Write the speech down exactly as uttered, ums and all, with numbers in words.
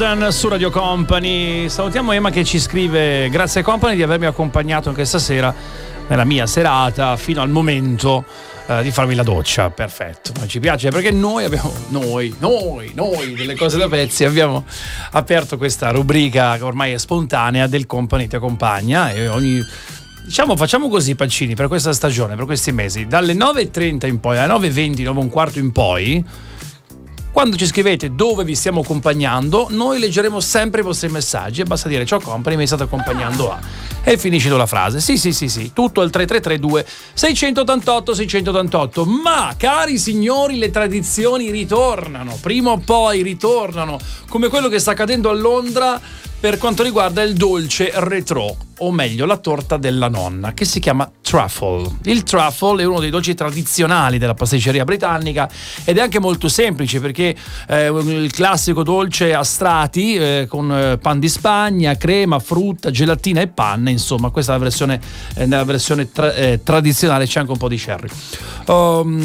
Su Radio Company. Salutiamo Emma che ci scrive: grazie Company di avermi accompagnato anche stasera nella mia serata fino al momento eh, di farmi la doccia. Perfetto, ci piace perché noi abbiamo noi, noi, noi delle cose da pezzi abbiamo aperto questa rubrica che ormai è spontanea del Company ti accompagna, e ogni diciamo facciamo così Pancini per questa stagione, per questi mesi, dalle nove e trenta in poi alle nove e venti, nove e un quarto in poi. Quando ci scrivete dove vi stiamo accompagnando, noi leggeremo sempre i vostri messaggi e basta dire ciao Company, mi state accompagnando a e finisci la frase. Sì, sì, sì, sì, tutto al tre tre tre due sei otto otto sei otto otto. Ma cari signori, le tradizioni ritornano, prima o poi ritornano, come quello che sta accadendo a Londra per quanto riguarda il dolce retro, o meglio la torta della nonna, che si chiama truffle. Il truffle è uno dei dolci tradizionali della pasticceria britannica ed è anche molto semplice perché è il classico dolce a strati eh, con eh, pan di Spagna, crema, frutta, gelatina e panna. Insomma, questa è la versione, eh, nella versione tra- eh, tradizionale c'è anche un po' di cherry. Um,